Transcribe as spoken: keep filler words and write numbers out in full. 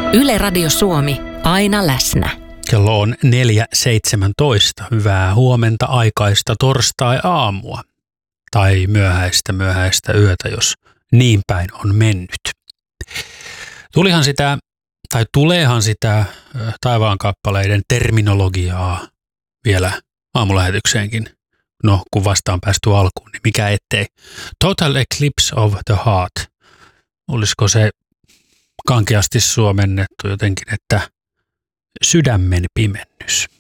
Yle Radio Suomi, aina läsnä. Kello on neljä seitsemäntoista. Hyvää huomenta aikaista torstai-aamua. Tai myöhäistä myöhäistä yötä, jos niin päin on mennyt. Tulihan sitä, tai tuleehan sitä taivaankappaleiden terminologiaa vielä aamulähetykseenkin. No, kun vastaan päästy alkuun, niin mikä ettei. Total Eclipse of the Heart. Olisiko se kankeasti suomennettu jotenkin, että sydämen pimennys.